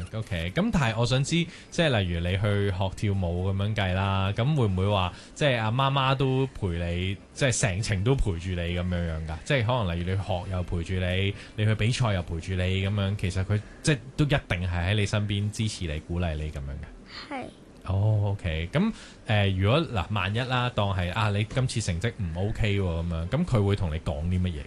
OK，咁但係我想知，即係例如你去學跳舞咁樣計啦，咁會唔會話即係阿媽媽都陪你，即係成程都陪住你咁樣㗎？即係可能例如你學又陪住你，你去比賽又陪住你咁樣，其實佢即係都一定係喺你身邊支持你、鼓勵你咁樣嘅。 係。 哦，OK，咁如果嗱萬一啦，當係你今次成績唔 OK 喎咁樣，咁佢會同你講啲乜嘢？